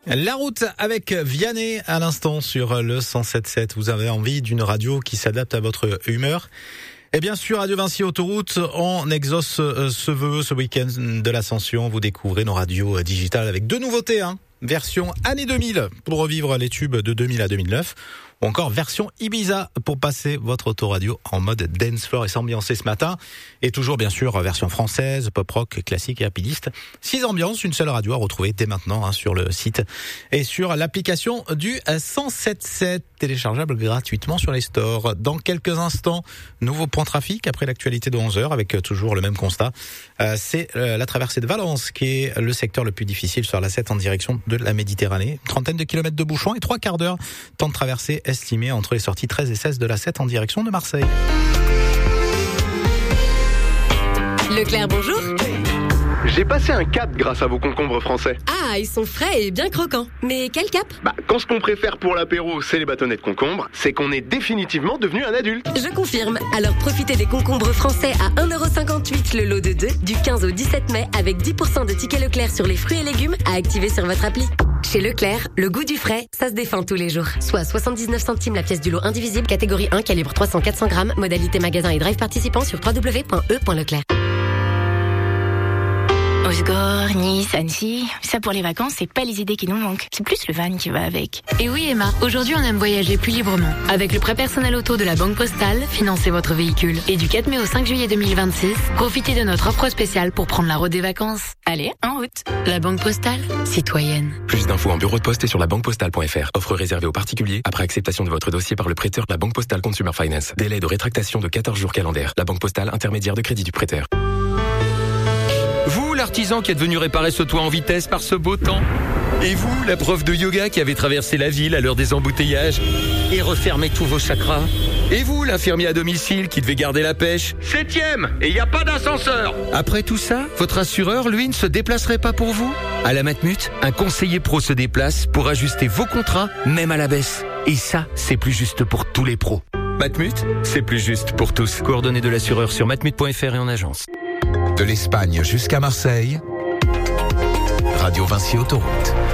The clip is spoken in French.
La route avec Vianney à l'instant sur le 107.7. Vous avez envie d'une radio qui s'adapte à votre humeur? Et bien sûr, Radio Vinci Autoroute, on exauce ce vœu ce week-end de l'Ascension. Vous découvrez nos radios digitales avec deux nouveautés, version année 2000 pour revivre les tubes de 2000 à 2009. Ou encore version Ibiza pour passer votre autoradio en mode dance floor et s'ambiancer ce matin. Et toujours bien sûr version française, pop rock, classique et rapidiste. 6 ambiances, une seule radio à retrouver dès maintenant sur le site et sur l'application du 107.7, téléchargeable gratuitement sur les stores. Dans quelques instants, nouveau point trafic après l'actualité de 11h avec toujours le même constat. C'est la traversée de Valence qui est le secteur le plus difficile sur la 7 en direction de la Méditerranée. Une trentaine de kilomètres de bouchons et 3 quarts d'heure temps de traversée estimé entre les sorties 13 et 16 de la 7 en direction de Marseille. Leclerc, bonjour. J'ai passé un cap grâce à vos concombres français. Ah, ils sont frais et bien croquants. Mais quel cap? Quand ce qu'on préfère pour l'apéro, c'est les bâtonnets de concombre, c'est qu'on est définitivement devenu un adulte. Je confirme. Alors profitez des concombres français à 1,58€ le lot de 2 du 15 au 17 mai avec 10% de tickets Leclerc sur les fruits et légumes à activer sur votre appli. Chez Leclerc, le goût du frais, ça se défend tous les jours. Soit 79 centimes la pièce du lot indivisible, catégorie 1, calibre 300-400 grammes, modalité magasin et drive participant sur www.e.leclerc. Osgore, Nice, Annecy, ça pour les vacances, c'est pas les idées qui nous manquent. C'est plus le van qui va avec. Et oui Emma, aujourd'hui on aime voyager plus librement. Avec le prêt personnel auto de la Banque Postale, financez votre véhicule. Et du 4 mai au 5 juillet 2026, profitez de notre offre spéciale pour prendre la route des vacances. Allez, en route. La Banque Postale, citoyenne. Plus d'infos en bureau de poste et sur labanquepostale.fr. Offre réservée aux particuliers après acceptation de votre dossier par le prêteur La Banque Postale Consumer Finance. Délai de rétractation de 14 jours calendaires. La Banque Postale, intermédiaire de crédit du prêteur. Vous, l'artisan qui est venu réparer ce toit en vitesse par ce beau temps. Et vous, la prof de yoga qui avait traversé la ville à l'heure des embouteillages et refermé tous vos chakras. Et vous, l'infirmier à domicile qui devait garder la pêche. 7e, et il n'y a pas d'ascenseur. Après tout ça, votre assureur, lui, ne se déplacerait pas pour vous? À la Matmut, un conseiller pro se déplace pour ajuster vos contrats, même à la baisse. Et ça, c'est plus juste pour tous les pros. Matmut, c'est plus juste pour tous. Coordonnées de l'assureur sur matmut.fr et en agence. De l'Espagne jusqu'à Marseille, Radio Vinci Autoroute.